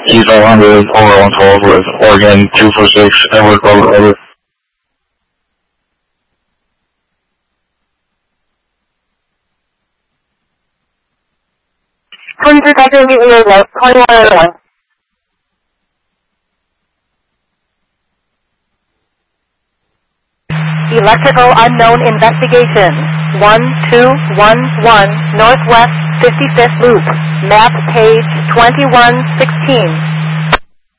Keys 500, over 112 with Oregon 246, Edward Road, over. Hunter Tiger Meet Radio, call you on one. Electrical unknown investigation. 1211 Northwest 55th Loop. Map page 2116.